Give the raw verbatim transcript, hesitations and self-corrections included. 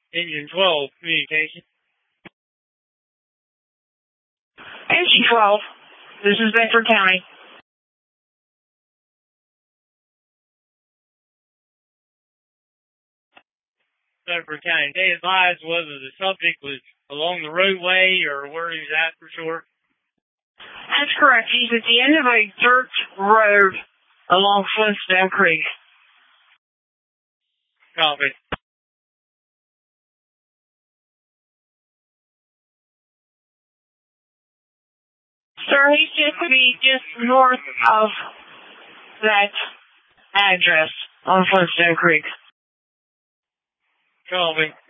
Engine twelve, communication. Engine twelve, this is Bedford County. Bedford County. They advised whether the subject was along the roadway or where he was at for sure. That's correct. He's at the end of a dirt road along Flintstone Creek. Copy. Sir, he's just to be just north of that address on Flintstone Creek. Copy.